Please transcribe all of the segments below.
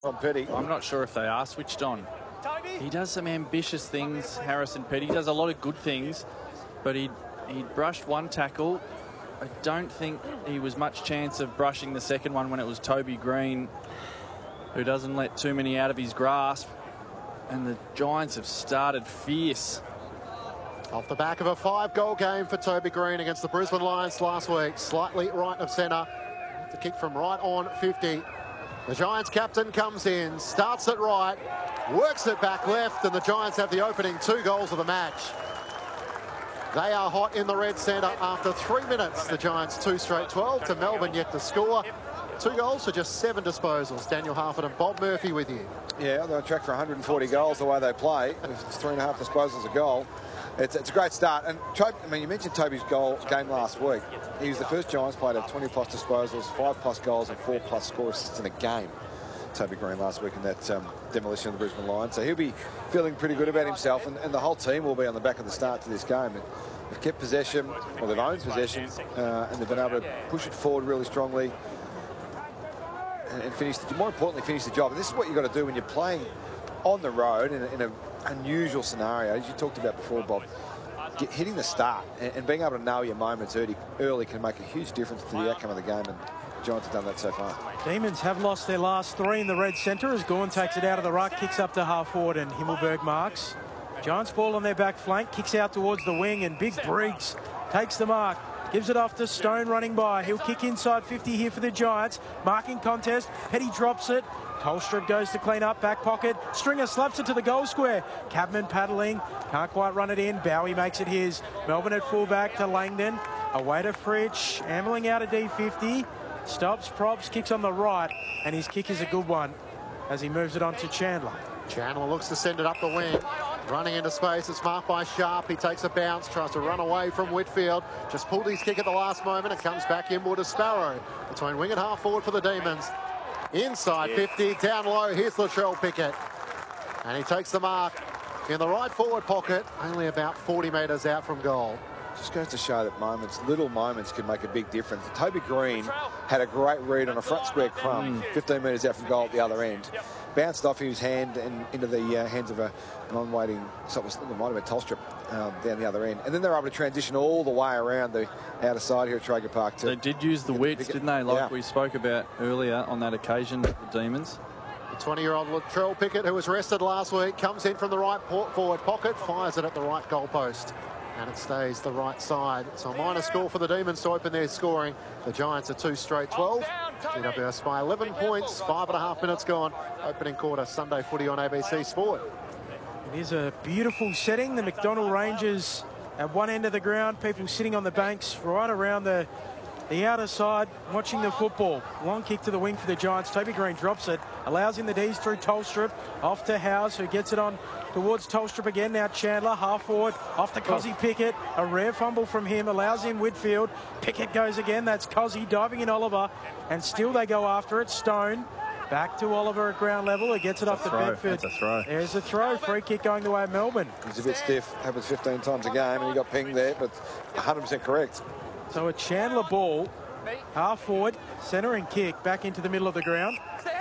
From Petty. I'm not sure if they are switched on. He does some ambitious things, Harrison Petty. He does a lot of good things, but he brushed one tackle. I don't think he was much chance of brushing the second one when it was Toby Green, who doesn't let too many out of his grasp. And the Giants have started fierce. Off the back of a 5-goal game for Toby Green against the Brisbane Lions last week. Slightly right of centre. The kick from right on 50. The Giants captain comes in, starts it right, works it back left, and the Giants have the opening 2 goals of the match. They are hot in the red centre after 3 minutes. The Giants 2 straight 12 to Melbourne yet to score. 2 goals for just 7 disposals. Daniel Harford and Bob Murphy with you. Yeah, they're on track for 140 goals the way they play. It's 3.5 disposals a goal. It's a great start. And you mentioned Toby's game last week. He was the first Giants player to have 20+ disposals, 5+ goals and 4+ score assists in a game. Toby Green last week in that demolition of the Brisbane Lions. So he'll be feeling pretty good about himself, and the whole team will be on the back of the start to this game. They've kept possession, or they've owned possession, and they've been able to push it forward really strongly and finish, more importantly, finish the job. And this is what you've got to do when you're playing on the road in an unusual scenario, as you talked about before, Bob. Hitting the start and being able to know your moments early can make a huge difference to the outcome of the game, and the Giants have done that so far. Demons have lost their last 3 in the red centre as Gawn takes it out of the ruck, kicks up to half forward, and Himmelberg marks. Giants ball on their back flank, kicks out towards the wing, and Big Briggs takes the mark. Gives it off to Stone running by. He'll kick inside 50 here for the Giants. Marking contest. Petty drops it. Tolstrup goes to clean up, back pocket. Stringer slaps it to the goal square. Cabman paddling. Can't quite run it in. Bowie makes it his. Melbourne at fullback to Langdon. Away to Fritsch. Ambling out of D50. Stops, props, kicks on the right. And his kick is a good one as he moves it on to Chandler. Chandler looks to send it up the wing. Running into space, it's marked by Sharp. He takes a bounce, tries to run away from Whitfield. Just pulled his kick at the last moment. It comes back inward to Sparrow. Between wing and half forward for the Demons. Inside 50, down low, here's Latrell Pickett. And he takes the mark in the right forward pocket, only about 40 metres out from goal. Just goes to show that little moments can make a big difference. Toby Green had a great read on a front square crumb, 15 metres out from goal at the other end. Bounced off his hand and into the hands of a non-waiting, so it might have been Tolstrup down the other end. And then they're able to transition all the way around the outer side here at Traeger Park. They did use the width, didn't they, like we spoke about earlier on that occasion, the Demons. The 20-year-old Latrell Pickett, who was rested last week, comes in from the right forward pocket, fires it at the right goal post. And it stays the right side. So a minor score for the Demons to open their scoring. The Giants are 2 straight 12. GWS by 11 points, 5.5 minutes gone. Opening quarter, Sunday footy on ABC Sport. It is a beautiful setting. The McDonnell Rangers at one end of the ground. People sitting on the banks right around the outer side watching the football. Long kick to the wing for the Giants. Toby Green drops it. Allows in the D's through Tolstrup. Off to Howes, who gets it on towards Tolstrup again. Now Chandler, half forward, off to Cozzy Pickett. A rare fumble from him, allows in Whitfield. Pickett goes again, that's Cozzy diving in Oliver. And still they go after it. Stone, back to Oliver at ground level. He gets it off to Bedford. That's a throw. There's a throw, free kick going the way of Melbourne. He's a bit stiff, happens 15 times a game, and he got pinged there, but 100% correct. So a Chandler ball, half forward, centre and kick, back into the middle of the ground.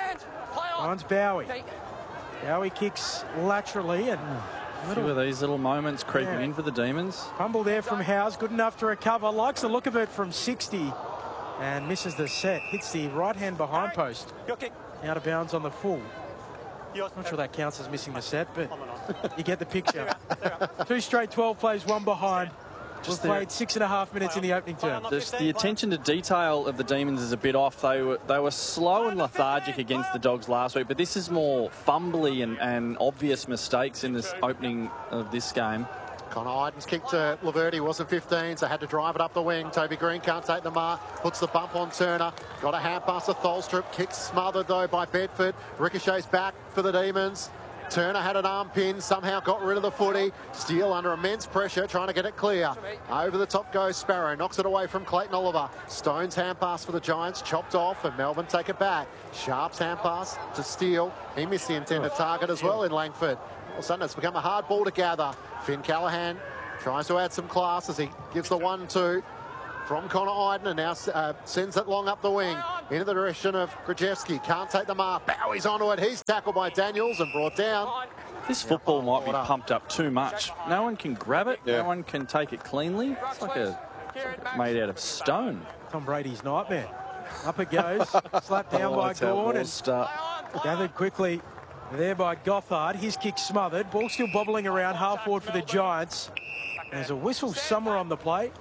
Finds Bowie. Bowie kicks laterally and a few of these little moments creeping in for the Demons. Fumble there from Howes, good enough to recover. Likes the look of it from 60 and misses the set. Hits the right hand behind post. Out of bounds on the full. Not sure that counts as missing the set, but you get the picture. 2 straight 12 plays, 1 behind. Just played 6.5 minutes in the opening term. The attention to detail of the Demons is a bit off. They were slow and lethargic against the Dogs last week, but this is more fumbly and obvious mistakes in this opening of this game. Connor Iden's kick to Laverty wasn't 15, so had to drive it up the wing. Toby Green can't take the mark, puts the bump on Turner. Got a hand pass to Tholstrup, kick smothered though by Bedford. Ricochets back for the Demons. Turner had an arm pin, somehow got rid of the footy. Steele under immense pressure, trying to get it clear. Over the top goes Sparrow, knocks it away from Clayton Oliver. Stone's hand pass for the Giants, chopped off, and Melbourne take it back. Sharp's hand pass to Steele. He missed the intended target as well in Langford. All of a sudden, it's become a hard ball to gather. Finn Callaghan tries to add some class as he gives the 1-2 from Connor Iden and now sends it long up the wing. into the direction of Krajewski. Can't take the mark. Bowie's onto it. He's tackled by Daniels and brought down. This football might be pumped up too much. No one can grab it. No one can take it cleanly. It's like made out of stone. Tom Brady's nightmare. Up it goes. Slapped down by Gawn and gathered quickly there by Gothard. His kick smothered. Ball still bobbling around half forward for the Giants. There's a whistle somewhere on the play,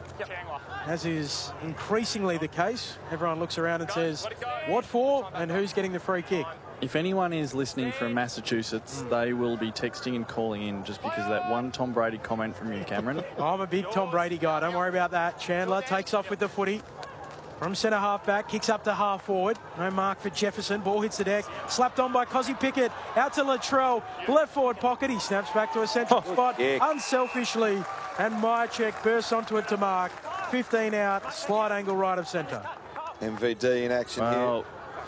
as is increasingly the case. Everyone looks around and says, what for and who's getting the free kick? If anyone is listening from Massachusetts, they will be texting and calling in just because of that one Tom Brady comment from you, Cameron. I'm a big Tom Brady guy. Don't worry about that. Chandler takes off with the footy. From centre half back, kicks up to half forward. No mark for Jefferson. Ball hits the deck. Slapped on by Cozzy Pickett. Out to Latrell. Left forward pocket. He snaps back to a central spot. Unselfishly. And Myercheck bursts onto it to mark. 15 out. Slide angle right of centre. MVD in action here.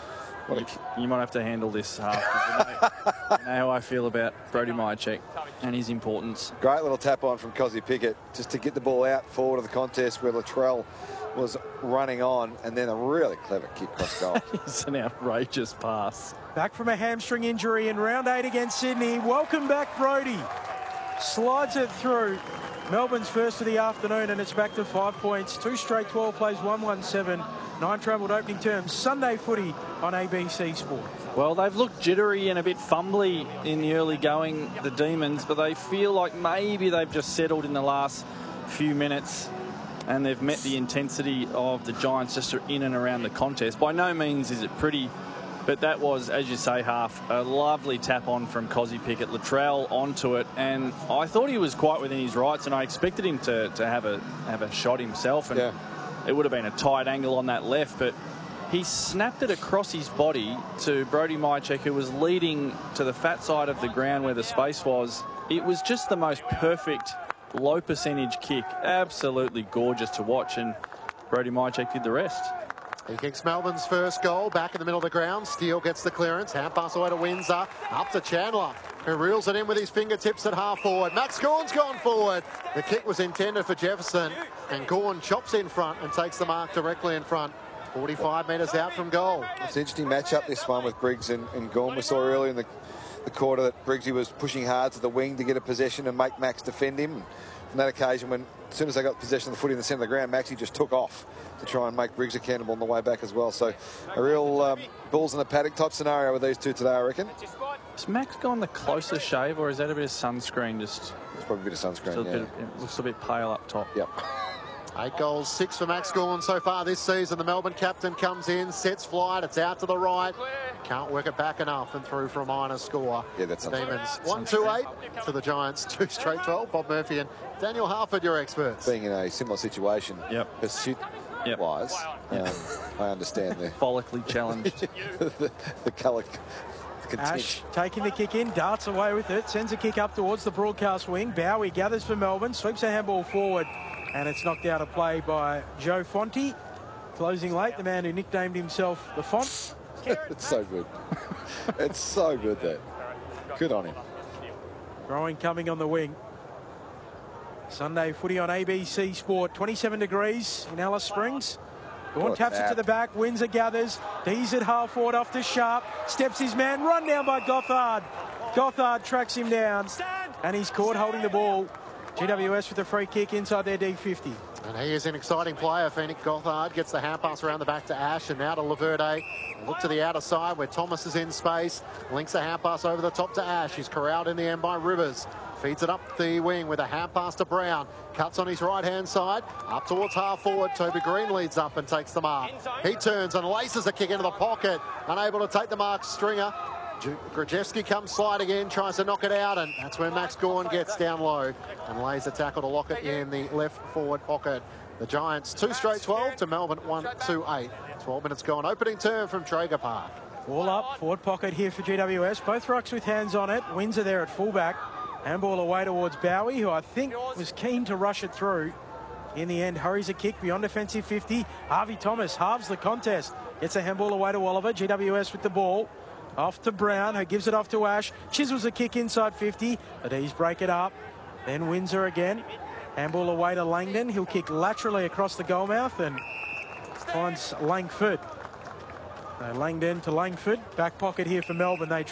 You might have to handle this half. You know how I feel about Brody Myercheck and his importance. Great little tap on from Cozzy Pickett just to get the ball out forward of the contest where Latrell was running on, and then a really clever kick across goal. It's an outrageous pass. Back from a hamstring injury in round 8 against Sydney. Welcome back, Brody. Slides it through. Melbourne's first of the afternoon, and it's back to 5 points. 2 straight 12 plays, 117. 9 travelled opening terms. Sunday footy on ABC Sport. Well, they've looked jittery and a bit fumbly in the early going, the Demons, but they feel like maybe they've just settled in the last few minutes and they've met the intensity of the Giants just in and around the contest. By no means is it pretty, but that was, as you say, half a lovely tap on from Cozzy Pickett. Latrell onto it, and I thought he was quite within his rights, and I expected him to have a shot himself, and it would have been a tight angle on that left, but he snapped it across his body to Brody Myercheck, who was leading to the fat side of the ground where the space was. It was just the most perfect low percentage kick. Absolutely gorgeous to watch, and Brody Myercheck did the rest. He kicks Melbourne's first goal back in the middle of the ground. Steele gets the clearance. Hand pass away to Windsor. Up to Chandler, who reels it in with his fingertips at half forward. Max Gawn's gone forward. The kick was intended for Jefferson, and Gawn chops in front and takes the mark directly in front. 45 metres out from goal. It's an interesting matchup, this one, with Briggs and Gawn. We saw earlier in the quarter that Briggsy was pushing hard to the wing to get a possession and make Max defend him. And on that occasion, as soon as they got possession of the footy in the centre of the ground, Maxie just took off to try and make Briggs accountable on the way back as well. So a real balls in the paddock type scenario with these two today, I reckon. Has Max gone the closest shave, or is that a bit of sunscreen? It's probably a bit of sunscreen, it looks a bit pale up top. Yep. 8 goals, 6 for Max Gawn so far this season. The Melbourne captain comes in, sets flight, it's out to the right. Can't work it back enough and through for a minor score. Yeah, that's Demons 1-2-8 to the Giants, 2 straight 12. Bob Murphy and Daniel Harford, your experts. Being in a similar situation, pursuit-wise, I understand the follically challenged. the colour. Ash taking the kick in, darts away with it, sends a kick up towards the broadcast wing. Bowie gathers for Melbourne, sweeps a handball forward, and it's knocked out of play by Joe Fonte. Closing late, the man who nicknamed himself the Font. It's so good. It's so good, that. Good on him. Growing coming on the wing. Sunday footy on ABC Sport. 27 degrees in Alice Springs. Gawn taps it to the back. Windsor gathers. D's at half forward off to Sharp. Steps his man. Run down by Gothard. Gothard tracks him down. And he's caught holding the ball. GWS with a free kick inside their D50. And he is an exciting player. Phoenix Gothard gets the hand pass around the back to Ash, and now to Laverde. Look to the outer side where Thomas is in space. Links a hand pass over the top to Ash. He's corralled in the end by Rivers. Feeds it up the wing with a hand pass to Brown. Cuts on his right-hand side. Up towards half forward. Toby Green leads up and takes the mark. He turns and laces a kick into the pocket. Unable to take the mark, Stringer. Krajewski comes sliding in, tries to knock it out, and that's where Max Gawn gets down low and lays a tackle to lock it in the left forward pocket. The Giants 2 straight 12 to Melbourne 1-2-8. 12 minutes gone. Opening turn from Traeger Park. Ball up, forward pocket here for GWS. Both rucks with hands on it. Windsor there at fullback. Handball away towards Bowie, who I think was keen to rush it through. In the end, hurries a kick beyond defensive 50. Harvey Thomas halves the contest. Gets a handball away to Oliver. GWS with the ball. Off to Brown, who gives it off to Ash. Chisels a kick inside 50. The D's break it up. Then Windsor again. Handball away to Langdon. He'll kick laterally across the goalmouth and finds Langford. Langdon to Langford. Back pocket here for Melbourne. They try.